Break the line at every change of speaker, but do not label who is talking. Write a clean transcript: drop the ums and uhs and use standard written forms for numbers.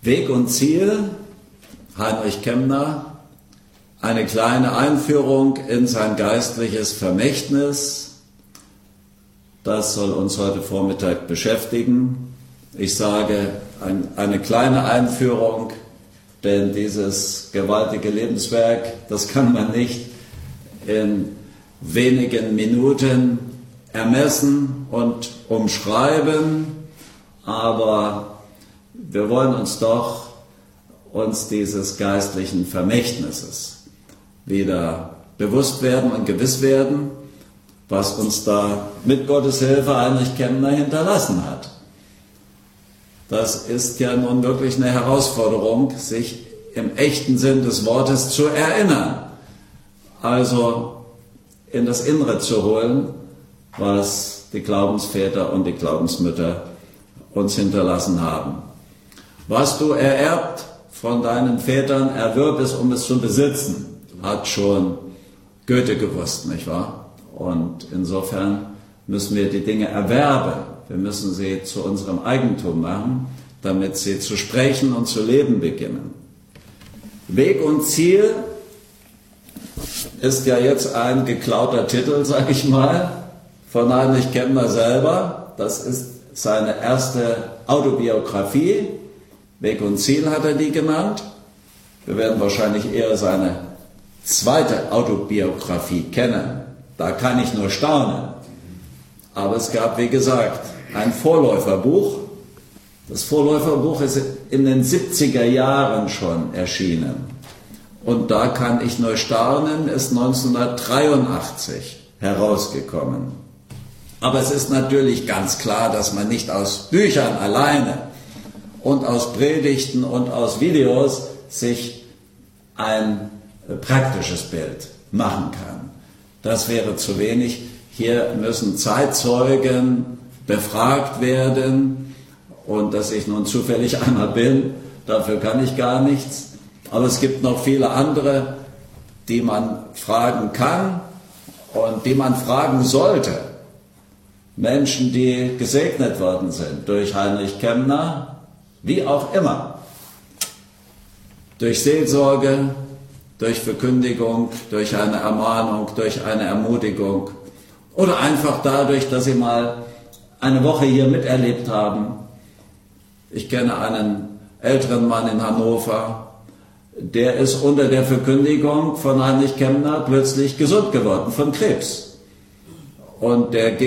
Weg und Ziel, Heinrich Kemner, eine kleine Einführung in sein geistliches Vermächtnis. Das soll uns heute Vormittag beschäftigen. Ich sage eine kleine Einführung, denn dieses gewaltige Lebenswerk, das kann man nicht in wenigen Minuten ermessen und umschreiben, aber wir wollen uns dieses geistlichen Vermächtnisses wieder bewusst werden und gewiss werden, was uns da mit Gottes Hilfe Heinrich Kemner hinterlassen hat. Das ist ja nun wirklich eine Herausforderung, sich im echten Sinn des Wortes zu erinnern, also in das Innere zu holen, was die Glaubensväter und die Glaubensmütter uns hinterlassen haben. Was du ererbt von deinen Vätern, erwirb es, um es zu besitzen, hat schon Goethe gewusst, nicht wahr? Und insofern müssen wir die Dinge erwerben. Wir müssen sie zu unserem Eigentum machen, damit sie zu sprechen und zu leben beginnen. Weg und Ziel ist ja jetzt ein geklauter Titel, sage ich mal, von Heinrich Kemner selber. Das ist seine erste Autobiografie. Weg und Ziel hat er die genannt. Wir werden wahrscheinlich eher seine zweite Autobiografie kennen. Da kann ich nur staunen. Aber es gab, wie gesagt, ein Vorläuferbuch. Das Vorläuferbuch ist in den 70er Jahren schon erschienen. Und da kann ich nur staunen, ist 1983 herausgekommen. Aber es ist natürlich ganz klar, dass man nicht aus Büchern alleine und aus Predigten und aus Videos sich ein praktisches Bild machen kann. Das wäre zu wenig. Hier müssen Zeitzeugen befragt werden. Und dass ich nun zufällig einer bin, dafür kann ich gar nichts. Aber es gibt noch viele andere, die man fragen kann und die man fragen sollte. Menschen, die gesegnet worden sind durch Heinrich Kemner, wie auch immer. Durch Seelsorge, durch Verkündigung, durch eine Ermahnung, durch eine Ermutigung oder einfach dadurch, dass sie mal eine Woche hier miterlebt haben. Ich kenne einen älteren Mann in Hannover, der ist unter der Verkündigung von Heinrich Kemner plötzlich gesund geworden von Krebs. Und der